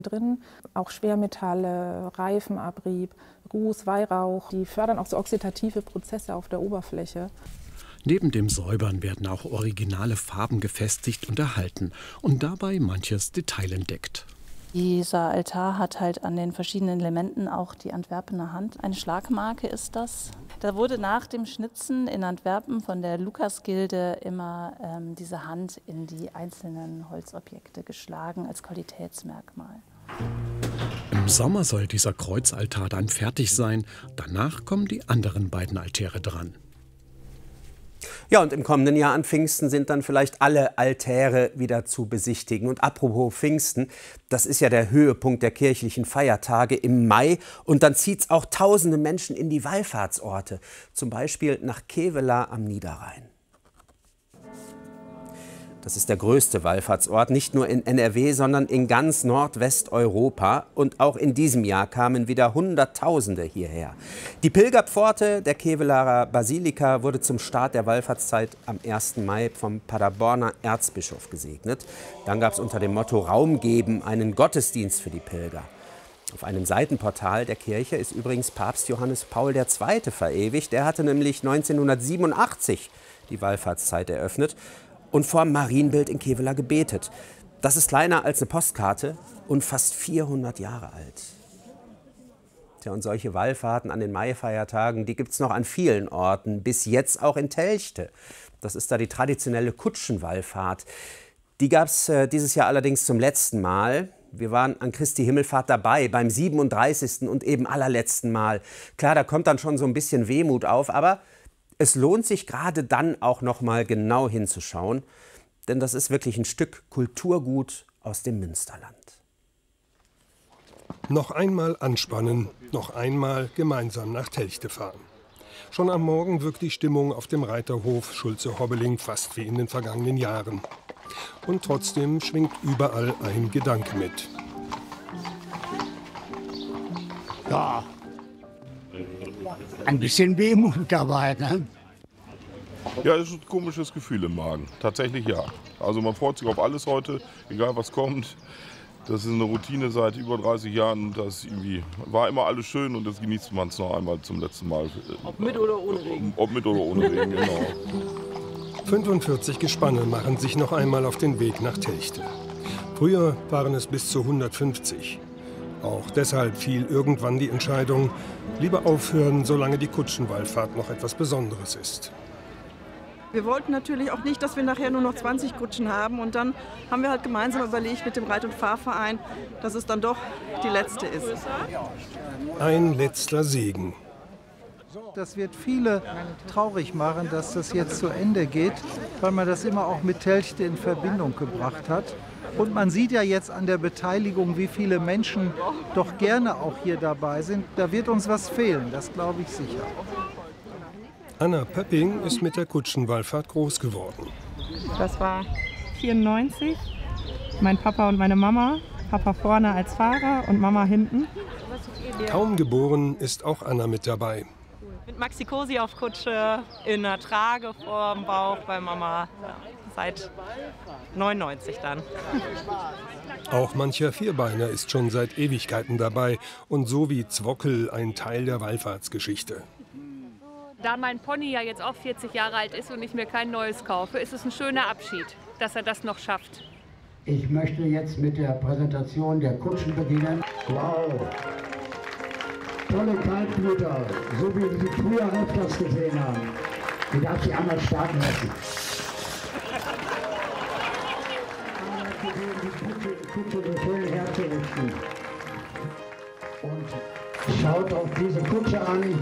drin. Auch Schwermetalle, Reifenabrieb, Ruß, Weihrauch, die fördern auch so oxidative Prozesse auf der Oberfläche. Neben dem Säubern werden auch originale Farben gefestigt und erhalten und dabei manches Detail entdeckt. Dieser Altar hat halt an den verschiedenen Elementen auch die Antwerpener Hand. Eine Schlagmarke ist das. Da wurde nach dem Schnitzen in Antwerpen von der Lukasgilde immer diese Hand in die einzelnen Holzobjekte geschlagen als Qualitätsmerkmal. Im Sommer soll dieser Kreuzaltar dann fertig sein. Danach kommen die anderen beiden Altäre dran. Ja, und im kommenden Jahr an Pfingsten sind dann vielleicht alle Altäre wieder zu besichtigen. Und apropos Pfingsten, das ist ja der Höhepunkt der kirchlichen Feiertage im Mai. Und dann zieht es auch tausende Menschen in die Wallfahrtsorte, zum Beispiel nach Kevela am Niederrhein. Das ist der größte Wallfahrtsort, nicht nur in NRW, sondern in ganz Nordwesteuropa. Und auch in diesem Jahr kamen wieder Hunderttausende hierher. Die Pilgerpforte der Kevelaer Basilika wurde zum Start der Wallfahrtszeit am 1. Mai vom Paderborner Erzbischof gesegnet. Dann gab es unter dem Motto Raum geben einen Gottesdienst für die Pilger. Auf einem Seitenportal der Kirche ist übrigens Papst Johannes Paul II. Verewigt. Der hatte nämlich 1987 die Wallfahrtszeit eröffnet und vor dem Marienbild in Kevela gebetet. Das ist kleiner als eine Postkarte und fast 400 Jahre alt. Tja, und solche Wallfahrten an den Maifeiertagen, die gibt es noch an vielen Orten, bis jetzt auch in Telchte. Das ist da die traditionelle Kutschenwallfahrt. Die gab es dieses Jahr allerdings zum letzten Mal. Wir waren an Christi Himmelfahrt dabei, beim 37. und eben allerletzten Mal. Klar, da kommt dann schon so ein bisschen Wehmut auf, aber es lohnt sich gerade dann auch noch mal genau hinzuschauen, denn das ist wirklich ein Stück Kulturgut aus dem Münsterland. Noch einmal anspannen, noch einmal gemeinsam nach Telchte fahren. Schon am Morgen wirkt die Stimmung auf dem Reiterhof Schulze-Hobbeling fast wie in den vergangenen Jahren. Und trotzdem schwingt überall ein Gedanke mit. Ja, ein bisschen Wehmut dabei, ne? Ja, es ist ein komisches Gefühl im Magen. Tatsächlich ja. Also man freut sich auf alles heute, egal was kommt. Das ist eine Routine seit über 30 Jahren. Das irgendwie war immer alles schön und jetzt genießt man es noch einmal zum letzten Mal. Ob mit oder ohne Regen. Ob mit oder ohne Regen, genau. 45 Gespanne machen sich noch einmal auf den Weg nach Telchte. Früher waren es bis zu 150. Auch deshalb fiel irgendwann die Entscheidung, lieber aufhören, solange die Kutschenwallfahrt noch etwas Besonderes ist. Wir wollten natürlich auch nicht, dass wir nachher nur noch 20 Kutschen haben. Und dann haben wir halt gemeinsam überlegt mit dem Reit- und Fahrverein, dass es dann doch die letzte ist. Ein letzter Segen. Das wird viele traurig machen, dass das jetzt zu Ende geht, weil man das immer auch mit Telchte in Verbindung gebracht hat. Und man sieht ja jetzt an der Beteiligung, wie viele Menschen doch gerne auch hier dabei sind. Da wird uns was fehlen, das glaube ich sicher. Anna Pöpping ist mit der Kutschenwallfahrt groß geworden. Das war 94. Mein Papa und meine Mama. Papa vorne als Fahrer und Mama hinten. Kaum geboren ist auch Anna mit dabei. Mit Maxi Cosi auf Kutsche, in der Trage vorm Bauch bei Mama. Ja, seit 99 dann. Auch mancher Vierbeiner ist schon seit Ewigkeiten dabei und so wie Zwockel ein Teil der Wallfahrtsgeschichte. Da mein Pony ja jetzt auch 40 Jahre alt ist und ich mir kein neues kaufe, ist es ein schöner Abschied, dass er das noch schafft. Ich möchte jetzt mit der Präsentation der Kutschen beginnen. Wow! Tolle Kaltblüter, so wie wir sie früher öfters gesehen haben. Die darf sie einmal starten lassen. Die Kutsche so schön herzurichten. Und schaut auf diese Kutsche an.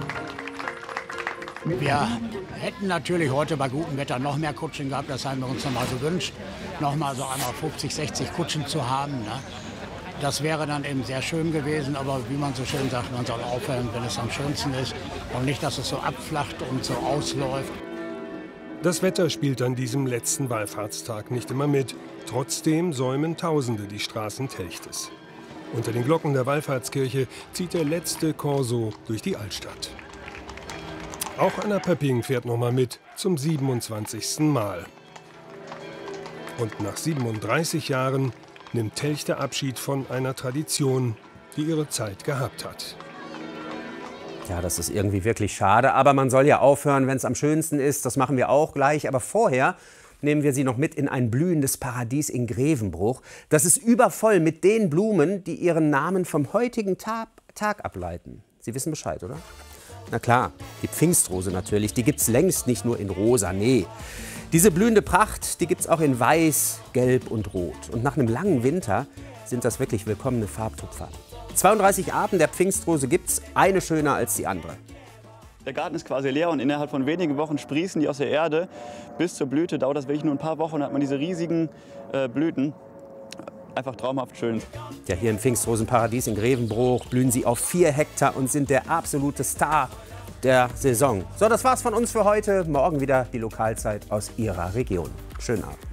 Wir hätten natürlich heute bei gutem Wetter noch mehr Kutschen gehabt, das haben wir uns noch mal gewünscht, noch mal so 50, 60 Kutschen zu haben. Ne? Das wäre dann eben sehr schön gewesen, aber wie man so schön sagt, man soll aufhören, wenn es am schönsten ist und nicht, dass es so abflacht und so ausläuft. Das Wetter spielt an diesem letzten Wallfahrtstag nicht immer mit. Trotzdem säumen Tausende die Straßen Telchtes. Unter den Glocken der Wallfahrtskirche zieht der letzte Corso durch die Altstadt. Auch Anna Pöpping fährt noch mal mit zum 27. Mal. Und nach 37 Jahren nimmt Telchte Abschied von einer Tradition, die ihre Zeit gehabt hat. Ja, das ist irgendwie wirklich schade, aber man soll ja aufhören, wenn es am schönsten ist. Das machen wir auch gleich, aber vorher nehmen wir Sie noch mit in ein blühendes Paradies in Grevenbruch. Das ist übervoll mit den Blumen, die ihren Namen vom heutigen Tag ableiten. Sie wissen Bescheid, oder? Na klar, die Pfingstrose natürlich, die gibt's längst nicht nur in rosa, nee. Diese blühende Pracht, die gibt's auch in weiß, gelb und rot. Und nach einem langen Winter sind das wirklich willkommene Farbtupfer. 32 Arten der Pfingstrose gibt's, eine schöner als die andere. Der Garten ist quasi leer und innerhalb von wenigen Wochen sprießen die aus der Erde. Bis zur Blüte dauert das wirklich nur ein paar Wochen, dann hat man diese riesigen Blüten. Einfach traumhaft schön. Ja, hier im Pfingstrosenparadies in Grevenbruch blühen sie auf 4 Hektar und sind der absolute Star der Saison. So, das war's von uns für heute. Morgen wieder die Lokalzeit aus Ihrer Region. Schönen Abend.